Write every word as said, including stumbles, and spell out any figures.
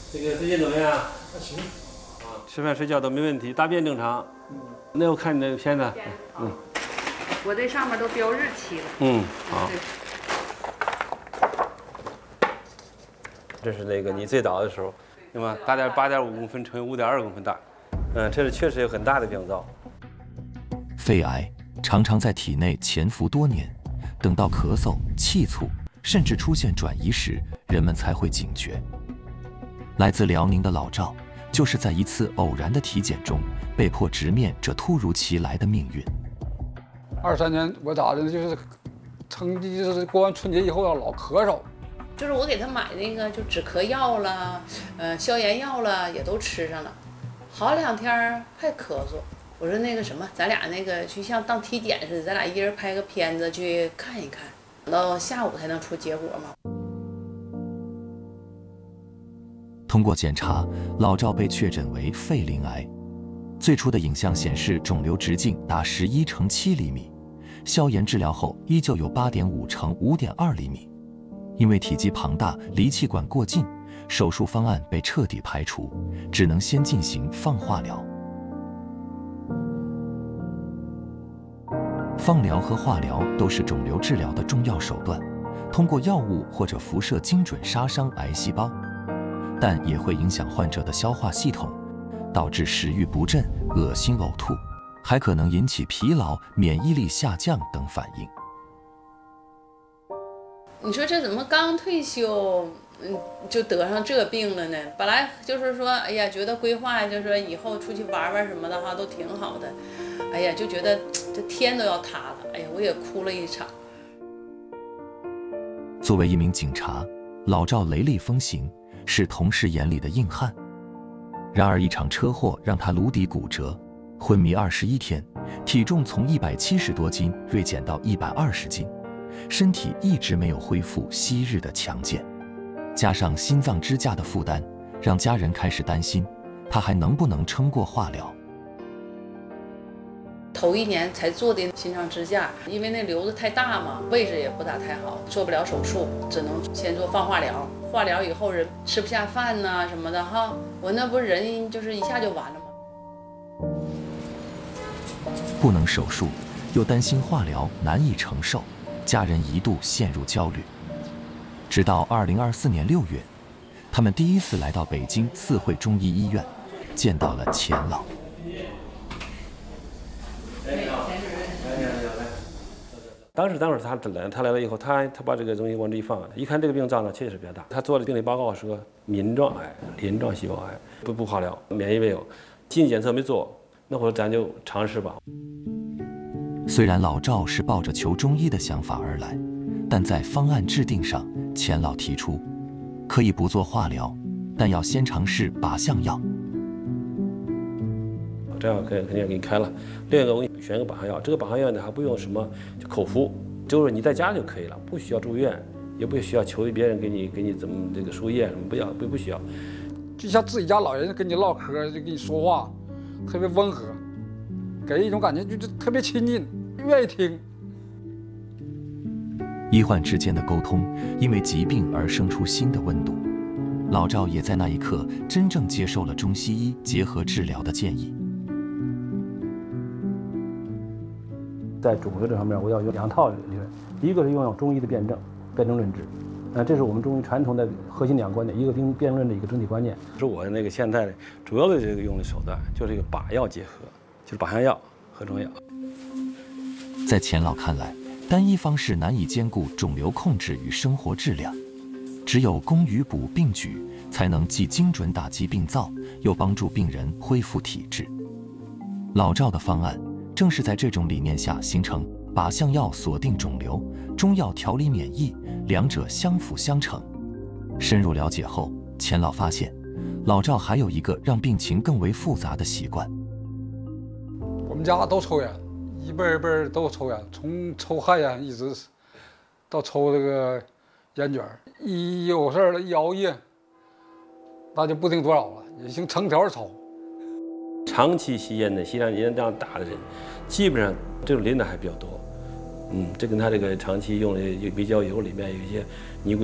这个最近怎么样？ 还行。 啊，吃饭睡觉都没问题，大便正常。嗯。那我看你那个片子。嗯。 我这上面都标日期了。 嗯，好。这是那个你最早的时候，对吧？大点八点五公分乘以五点二公分大。嗯，这是确实有很大的病灶。 肺癌常常在体内潜伏多年，等到咳嗽、气促，甚至出现转移时，人们才会警觉。来自辽宁的老赵，就是在一次偶然的体检中，被迫直面这突如其来的命运。 二三年我咋的，就是成绩就是过完春节以后老咳嗽， 就是我给他买那个就止咳药了，呃，消炎药了，也都吃上了，好两天还咳嗽。我说那个什么，咱俩那个就像当体检似的，咱俩一人拍个片子去看一看，等到下午才能出结果嘛。 通过检查，老赵被确诊为肺鳞癌。最初的影像显示，肿瘤直径达十一乘七厘米，消炎治疗后依旧有八点五乘五点二厘米。因为体积庞大，离气管过近，手术方案被彻底排除，只能先进行放化疗。放疗和化疗都是肿瘤治疗的重要手段，通过药物或者辐射精准杀伤癌细胞，但也会影响患者的消化系统，导致食欲不振、恶心呕吐，还可能引起疲劳、免疫力下降等反应。 你说这怎么刚退休，嗯，就得上这病了呢？本来就是说，哎呀，觉得规划就是说以后出去玩玩什么的哈，都挺好的。哎呀，就觉得这天都要塌了。哎呀，我也哭了一场。 作为一名警察，老赵雷厉风行，是同事眼里的硬汉。然而一场车祸让他颅底骨折，昏迷二十一天，体重从一百七十多斤锐减到一百二十斤，身体一直没有恢复昔日的强健。加上心脏支架的负担，让家人开始担心他还能不能撑过化疗。 头一年才做的心脏支架，因为那瘤子太大嘛，位置也不咋太好，做不了手术，只能先做放化疗。化疗以后人吃不下饭呐什么的哈，我那不是人就是一下就完了吗？ 不能手术，又担心化疗难以承受，家人一度陷入焦虑。直到二零二四年六月，他们第一次来到北京四惠中医医院，见到了钱老。 当时，当时他来，他来了以后，他他把这个东西往这一放，一看这个病灶呢，确实比较大。他做的病理报告是个鳞状癌、鳞状细胞癌，不不化疗，免疫没有，基因检测没做，那会儿咱就尝试吧。 虽然老赵是抱着求中医的想法而来，但在方案制定上，钱老提出可以不做化疗，但要先尝试靶向药。 这样肯肯定给你开了。另一个我给你选个靶向药，这个靶向药呢还不用什么就口服，就是你在家就可以了，不需要住院，也不需要求别人给你给你怎么这个输液什么，不要不不需要。 就像自己家老人跟你唠嗑，就跟你说话，特别温和，给人一种感觉就是特别亲近，愿意听。 医患之间的沟通因为疾病而生出新的温度，老赵也在那一刻真正接受了中西医结合治疗的建议。 在肿瘤这方面，我要用两套理论，一个是用中医的辩证，辩证论治，呃，这是我们中医传统的核心两个观点，一个听辩证论的一个整体观念。 是我那个现在主要的这个用的手段就是这个靶药结合，就是靶向药和中药。 在钱老看来，单一方式难以兼顾肿瘤控制与生活质量，只有攻与补并举，才能既精准打击病灶，又帮助病人恢复体质。老赵的方案正是在这种理念下形成靶向药锁定肿瘤，中药调理免疫，两者相辅相成。深入了解后，钱老发现，老赵还有一个让病情更为复杂的习惯。 我们家都抽烟，一辈一辈都抽烟，从抽旱烟一直到抽这个烟卷，一有事了，一熬夜，那就不定多少了，也行成条抽。 长期吸烟的、吸上烟量大的人，基本上这种磷的还比较多。嗯，这跟他这个长期用的比较油里面有一些尼古